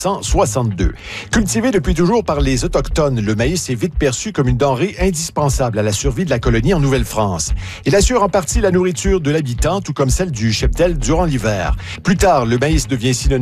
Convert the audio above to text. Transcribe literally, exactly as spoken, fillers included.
cent soixante-deux. Cultivé depuis toujours par les Autochtones, le maïs est vite perçu comme une denrée indispensable à la survie de la colonie en Nouvelle-France. Il assure en partie la nourriture de l'habitant, tout comme celle du cheptel durant l'hiver. Plus tard, le maïs devient synonyme